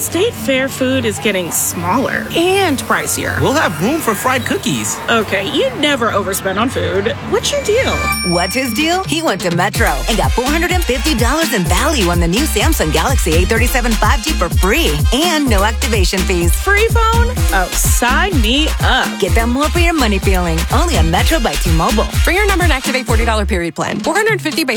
State Fair food is getting smaller and pricier. We'll have room for fried cookies. Okay, you never overspend on food. What's your deal? What's his deal? He went to Metro and got $450 in value on the new Samsung Galaxy A37 5G for free and no activation fees. Free phone? Oh, sign me up. Get that more for your money feeling. Only on Metro by T-Mobile. For your number and activate $40 period plan. $450 by